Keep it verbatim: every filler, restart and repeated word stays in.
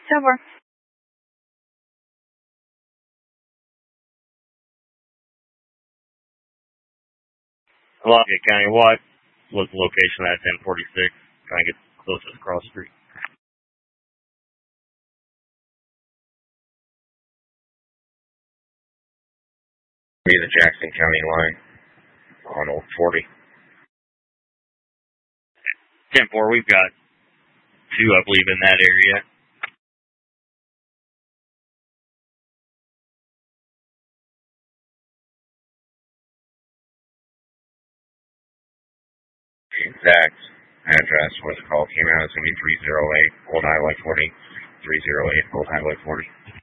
Over. Lafayette County, what was the location at ten forty-six? Trying to get closest across the street. Be the Jackson County line on Old forty. ten four, we've got two, I believe, in that area. The exact address where the call came out is going to be three oh eight Old Highway forty. three oh eight Old Highway forty.